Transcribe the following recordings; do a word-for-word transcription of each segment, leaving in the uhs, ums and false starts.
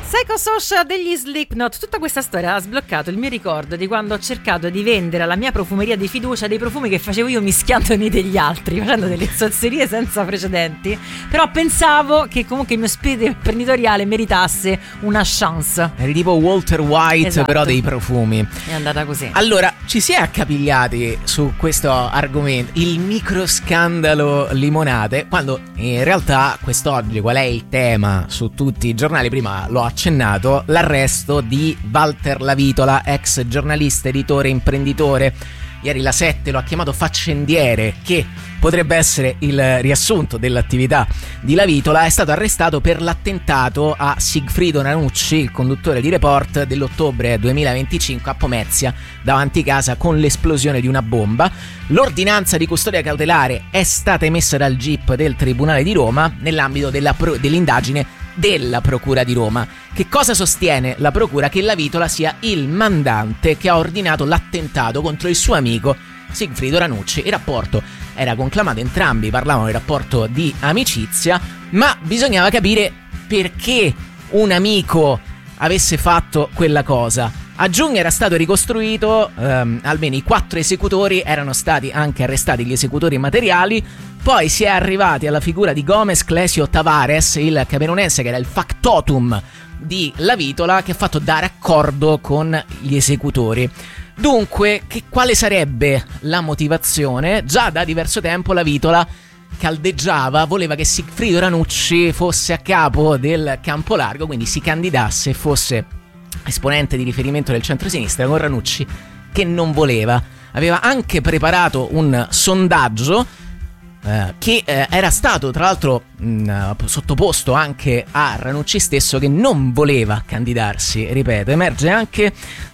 Psychosocial degli Slipknot. Tutta questa storia ha sbloccato il mio ricordo di quando ho cercato di vendere alla mia profumeria di fiducia dei profumi che facevo io mischiandoli degli altri, facendo delle zozzerie senza precedenti. Però pensavo che comunque il mio spirito imprenditoriale meritasse una chance. Eri tipo Walter White, esatto, però dei profumi. È andata così. Allora, ci si è accapigliati su questo argomento, il microscandalo limonate, quando in realtà quest'oggi qual è il tema su tutti i giornali? Prima l'ho accennato, l'arresto di Walter Lavitola, ex giornalista, editore, imprenditore. Ieri la sette lo ha chiamato faccendiere, che potrebbe essere il riassunto dell'attività di Lavitola. È stato arrestato per l'attentato a Sigfrido Ranucci, il conduttore di Report, dell'ottobre duemilaventicinque a Pomezia, davanti casa, con l'esplosione di una bomba. L'ordinanza di custodia cautelare è stata emessa dal G I P del Tribunale di Roma nell'ambito della pro- dell'indagine della Procura di Roma. Che cosa sostiene la Procura? Che Lavitola sia il mandante che ha ordinato l'attentato contro il suo amico Sigfrido Ranucci. Il rapporto era conclamato, entrambi parlavano di rapporto di amicizia, ma bisognava capire perché un amico avesse fatto quella cosa. A giugno era stato ricostruito, ehm, almeno i quattro esecutori, erano stati anche arrestati gli esecutori materiali. Poi si è arrivati alla figura di Gomez Clesio Tavares, il camerunense che era il factotum di Lavitola, che ha fatto da raccordo con gli esecutori. Dunque, che, quale sarebbe la motivazione? Già da diverso tempo Lavitola caldeggiava, voleva che Sigfrido Ranucci fosse a capo del campo largo, quindi si candidasse e fosse esponente di riferimento del centro-sinistra, con Ranucci che non voleva. Aveva anche preparato un sondaggio eh, che eh, era stato tra l'altro mh, sottoposto anche a Ranucci stesso, che non voleva candidarsi. Ripeto, emerge anche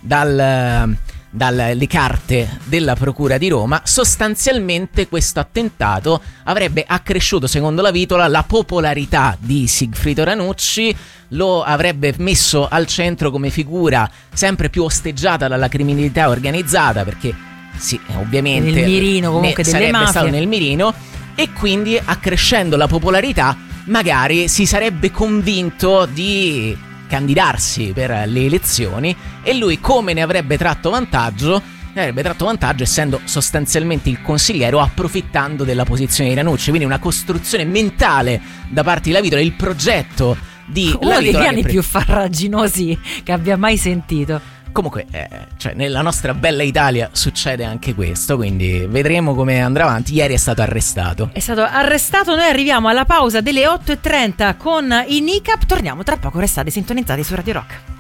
dal... dalle carte della Procura di Roma. Sostanzialmente questo attentato avrebbe accresciuto, secondo Lavitola, la popolarità di Sigfrido Ranucci, lo avrebbe messo al centro come figura sempre più osteggiata dalla criminalità organizzata, perché sì, ovviamente nel mirino comunque delle sarebbe mafie, stato nel mirino, e quindi accrescendo la popolarità magari si sarebbe convinto di candidarsi per le elezioni, e lui come ne avrebbe tratto vantaggio? Ne avrebbe tratto vantaggio essendo sostanzialmente il consigliere, o approfittando della posizione di Ranucci. Quindi una costruzione mentale da parte di Lavitola, il progetto di uno Lavitola, dei piani pre- più farraginosi che abbia mai sentito. Comunque, eh, cioè, nella nostra bella Italia succede anche questo, quindi vedremo come andrà avanti. Ieri è stato arrestato. È stato arrestato. Noi arriviamo alla pausa delle otto e trenta con i N I C A P. Torniamo tra poco, restate sintonizzati su Radio Rock.